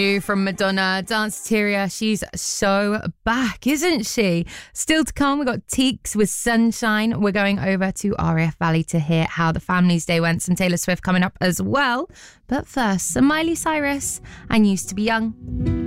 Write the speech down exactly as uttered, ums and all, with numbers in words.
From Madonna, Danceteria, she's so back, isn't she? Still to come, we got Teeks with Sunshine. We're going over to R A F Valley to hear how the Family's Day went. Some Taylor Swift coming up as well. But first, some Miley Cyrus and Used to Be Young.